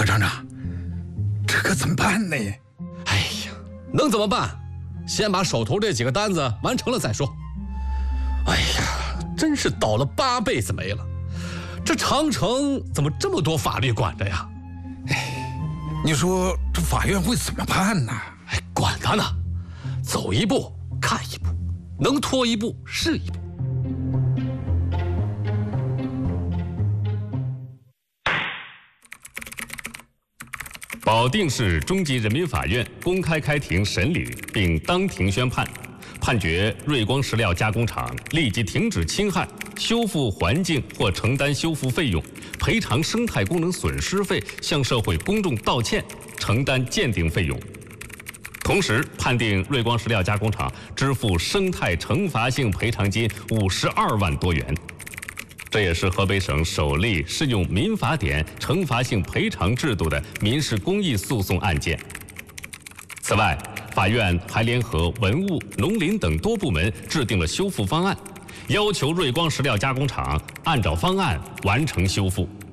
厂长，这可怎么办呢？ 哎呀，能怎么办？先把手头这几个单子完成了再说。哎呀，真是倒了8辈子霉了。这长城怎么这么多法律管着呀？ 你说这法院会怎么判呢？ 哎，管他呢，走一步看一步，能拖一步是一步。 保定市中级人民法院公开开庭审理并当庭宣判，判决瑞光石料加工厂立即停止侵害、修复环境或承担修复费用，赔偿生态功能损失费，向社会公众道歉，承担鉴定费用。同时判定瑞光石料加工厂支付生态惩罚性赔偿金52万多元。这也是河北省首例适用民法典惩罚性赔偿制度的民事公益诉讼案件。此外，法院还联合文物、农林等多部门制定了修复方案，要求瑞光石料加工厂按照方案完成修复。